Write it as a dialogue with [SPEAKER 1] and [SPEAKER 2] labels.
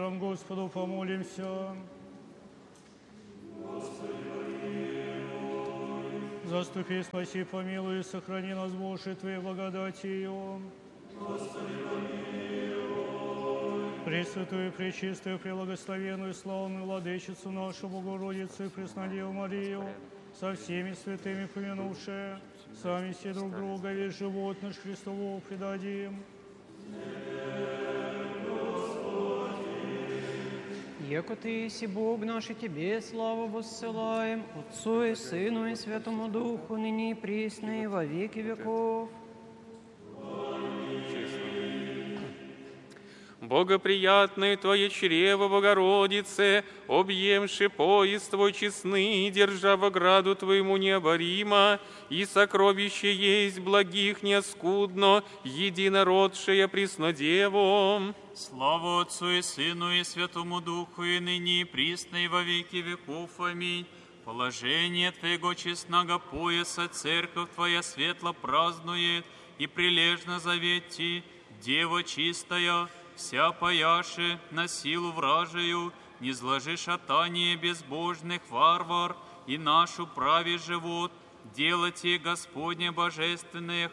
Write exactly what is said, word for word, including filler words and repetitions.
[SPEAKER 1] нам, Господу, помолимся. Заступи, спаси, помилуй, и сохрани нас, Боже, Твоей благодатью. Пресвятую, пречистую, преблагословенную, славную Владычицу нашу Богородицу и Преснодеву Марию, со всеми святыми помянувши, сами все друг друга, весь живот наш Христову предадим.
[SPEAKER 2] Яко Ты еси Бог наш, и Тебе славу воссылаем, Отцу и Сыну и Святому Духу, ныне и присно и во веки веков.
[SPEAKER 3] Богоприятное Твое чрево, Богородице, объемши пояс Твой честный, держа в ограду Твоему необоримо, и сокровище есть благих неоскудно, единородшее Преснодевом.
[SPEAKER 4] Слава Отцу и Сыну и Святому Духу, и ныне и присно и во веки веков. Аминь. Положение Твоего честного пояса Церковь Твоя светло празднует, и прилежно завети, Дева чистая, вся паяши на силу вражию, не зложи шатание безбожных варвар, и нашу праве живот, делайте Господне божественное